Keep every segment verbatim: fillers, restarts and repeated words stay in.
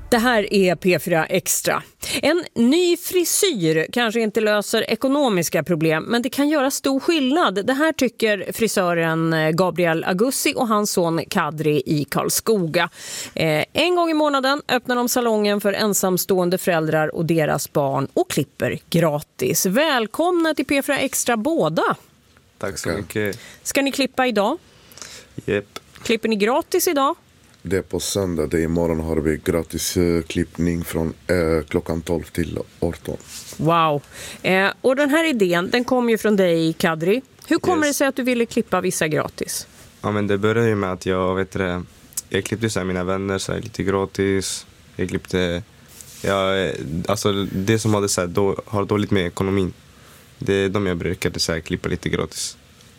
Det här är P fyra Extra. En ny frisyr kanske inte löser ekonomiska problem, men det kan göra stor skillnad. Det här tycker frisören Gabriel Agussi och hans son Kadri i Karlskoga. Eh, en gång i månaden öppnar de salongen för ensamstående föräldrar och deras barn och klipper gratis. Välkomna till P fyra Extra båda. Tack så mycket. Ska ni klippa idag? Yep. Klipper ni gratis idag? Det är på söndag, det är imorgon har vi gratis uh, klippning från uh, klockan tolv till arton. Wow. Eh, och den här idén, den kom ju från dig, Kadri. Hur kommer yes. det sig att du ville klippa vissa gratis? Ja, men det började ju med att jag vet det, jag klippte så här mina vänner så här, lite gratis. Jag klippte ja, alltså det som hade så här, då, har dåligt med ekonomin. Det är de jag brukade så här, klippa lite gratis.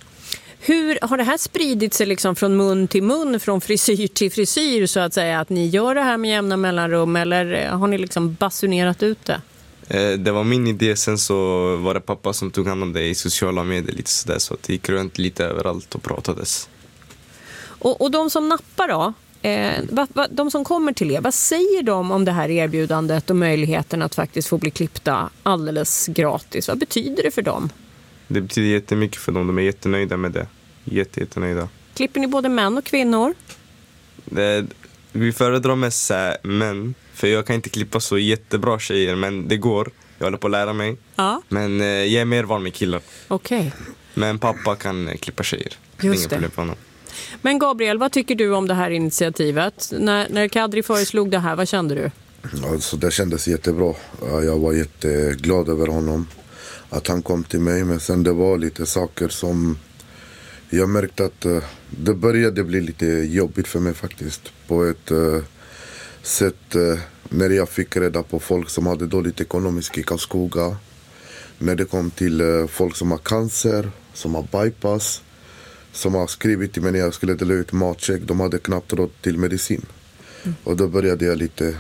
Hur har det här spridit sig liksom från mun till mun, från frisyr till frisyr så att säga, att ni gör det här med jämna mellanrum, eller har ni liksom basunerat ut det? Eh, det var min idé, sen så var det pappa som tog hand om det i sociala medier lite sådär, så att det gick runt lite överallt och pratades. Och, och de som nappar då, eh, va, va, de som kommer till er, vad säger de om det här erbjudandet och möjligheten att faktiskt få bli klippta alldeles gratis? Vad betyder det för dem? Det betyder jättemycket för dem. De är jättenöjda med det. Jätte, jättenöjda. Klipper ni både män och kvinnor? Det, vi föredrar mest män. För jag kan inte klippa så jättebra tjejer. Men det går. Jag håller på att lära mig. Ja. Men eh, jag är mer van med killar. Okej. Okay. Men pappa kan eh, klippa tjejer. Just det. det. Men Gabriel, vad tycker du om det här initiativet? När, när Kadri föreslog det här, vad kände du? Alltså, det kändes jättebra. Jag var jätteglad över honom. Att han kom till mig, men sen det var lite saker som jag märkte att uh, det började bli lite jobbigt för mig faktiskt. På ett uh, sätt uh, när jag fick reda på folk som hade dåligt ekonomiskt i Karlskoga. När det kom till uh, folk som har cancer, som har bypass, som har skrivit till mig när jag skulle dela ut matcheck. De hade knappt råd till medicin. Mm. Och då började jag lite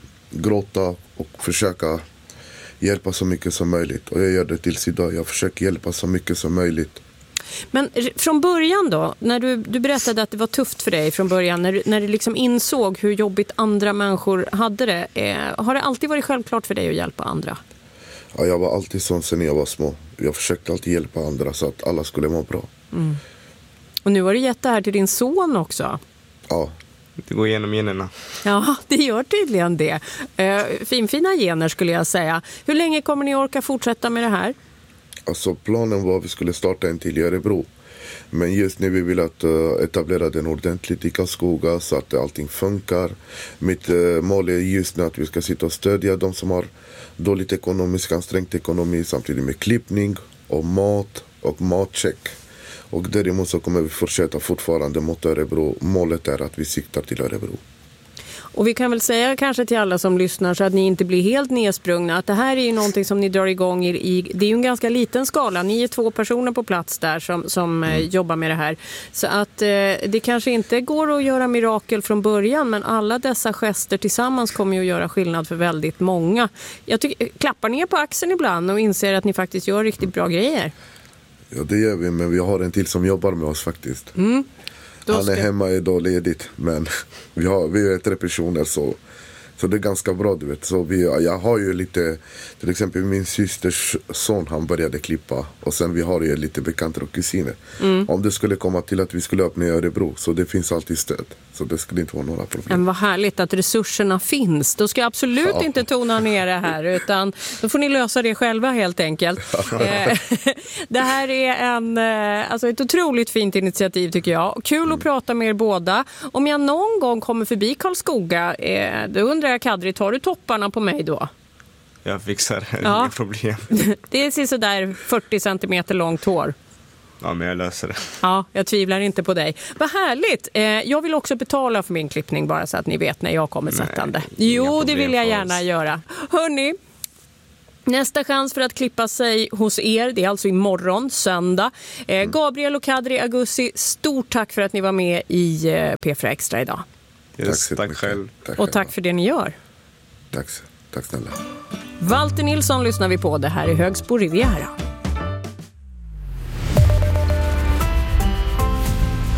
gråta och försöka hjälpa så mycket som möjligt. Och jag gör det tills idag. Jag försöker hjälpa så mycket som möjligt. Men från början då, när du, du berättade att det var tufft för dig från början, när du, när du liksom insåg hur jobbigt andra människor hade det, eh, har det alltid varit självklart för dig att hjälpa andra? Ja, jag var alltid sån sen jag var små. Jag försökte alltid hjälpa andra så att alla skulle må bra. Mm. Och nu har du gett det här till din son också. Ja. Det går igenom generna. Ja, det gör tydligen det. Uh, finfina gener skulle jag säga. Hur länge kommer ni orka fortsätta med det här? Alltså planen var att vi skulle starta en till i Örebro. Men just nu vi vill att uh, etablera den ordentligt i Karlskoga så att allting funkar. Mitt uh, mål är just nu att vi ska sitta och stödja de som har dåligt ekonomisk, ansträngt ekonomi, samtidigt med klippning och mat och matcheck. Och däremot så kommer vi fortsätta fortfarande mot Örebro. Målet är att vi siktar till Örebro. Och vi kan väl säga kanske till alla som lyssnar så att ni inte blir helt nedsprungna, att det här är ju någonting som ni drar igång i, det är ju en ganska liten skala. Ni är två personer på plats där som, som mm. eh, jobbar med det här. Så att eh, det kanske inte går att göra mirakel från början, men alla dessa gester tillsammans kommer ju att göra skillnad för väldigt många. Jag tycker, klappar ni er på axeln ibland och inser att ni faktiskt gör riktigt bra grejer? Ja, det gör vi, men vi har en till som jobbar med oss faktiskt. Mm. Han är ska... hemma idag ledigt, men vi, har, vi är tre personer så, så det är ganska bra, du vet. Så vi, jag har ju lite, till exempel min systers son, han började klippa. Och sen vi har ju lite bekanta och kusiner. Mm. Om det skulle komma till att vi skulle öppna i Örebro, så det finns alltid stöd. Så det skulle inte vara några problem. Men vad härligt att resurserna finns. Då ska jag absolut ja. inte tona ner det här, utan då får ni lösa det själva helt enkelt. Det här är en, alltså ett otroligt fint initiativ tycker jag. Kul mm. att prata med er båda. Om jag någon gång kommer förbi Karlskoga, då undrar jag, Kadri, tar du topparna på mig då? Jag fixar, ja. inga problem. Det är så där fyrtio centimeter långt hår. Ja, men jag löser det. Ja, jag tvivlar inte på dig. Vad härligt. Eh, jag vill också betala för min klippning, bara så att ni vet när jag kommer sättande. Jo, det vill jag gärna göra. Hörrni, nästa chans för att klippa sig hos er, det är alltså imorgon, söndag. Eh, mm. Gabriel och Kadri Agussi, stort tack för att ni var med i eh, P fyra Extra idag. Yes, tack, tack själv. Tack och tack för det ni gör. Tack, tack snälla. Walter Nilsson lyssnar vi på. Det här är Högsbo Riviera.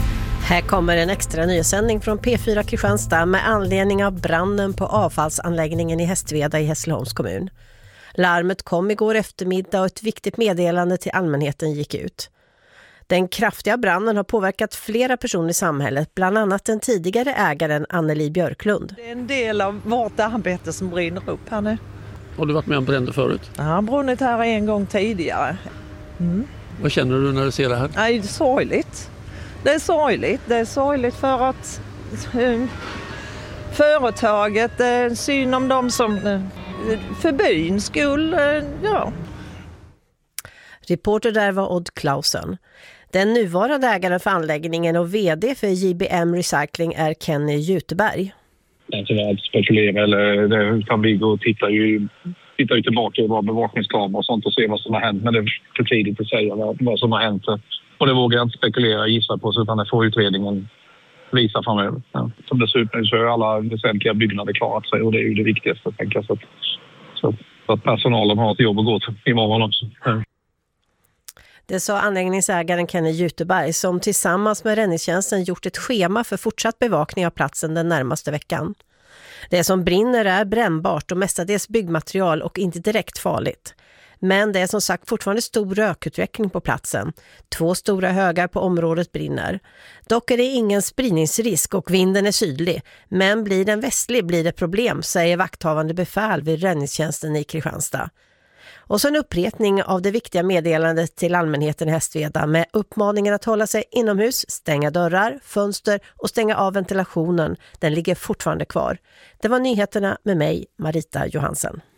Här kommer en extra nyhetssändning från P fyra Kristianstad med anledning av branden på avfallsanläggningen i Hästveda i Hässleholms kommun. Larmet kom igår eftermiddag och ett viktigt meddelande till allmänheten gick ut. Den kraftiga branden har påverkat flera personer i samhället, bland annat den tidigare ägaren Anneli Björklund. Det är en del av vårt arbete som brinner upp här nu. Har du varit med om bränder förut? Jag har brunnit här en gång tidigare. Mm. Vad känner du när du ser det här? Nej, det är sorgligt. Det är sorgligt. Det är sorgligt för att um, företaget, det är synd om dem som uh, för byns skull, uh, ja. Reporter där var Odd Clausen. Den nuvarande ägaren för anläggningen och vd för J B M Recycling är Kenny Juteberg. Alltså att spekulera eller det kan vi gå och titta ju, titta ju tillbaka i våra bevakningskameror och sånt och se vad som har hänt. Men det är för tidigt att säga vad, vad som har hänt. Och det vågar jag inte spekulera och gissa på, så utan det får utredningen visa framöver. Ja. Som det ser ut nu så är alla väsentliga byggnader klarat sig och det är ju det viktigaste, tänker jag. Så att, så, så att personalen har ett jobb att gå till imorgon också. Ja. Det sa anläggningsägaren Kenny Juteberg som tillsammans med räddningstjänsten gjort ett schema för fortsatt bevakning av platsen den närmaste veckan. Det som brinner är brännbart och mestadels byggmaterial och inte direkt farligt. Men det är som sagt fortfarande stor rökutveckling på platsen. Två stora högar på området brinner. Dock är det ingen spridningsrisk och vinden är sydlig. Men blir den västlig blir det problem, säger vakthavande befäl vid räddningstjänsten i Kristianstad. Och så en upprepning av det viktiga meddelandet till allmänheten i Hästveda med uppmaningen att hålla sig inomhus, stänga dörrar, fönster och stänga av ventilationen. Den ligger fortfarande kvar. Det var nyheterna med mig, Marita Johansen.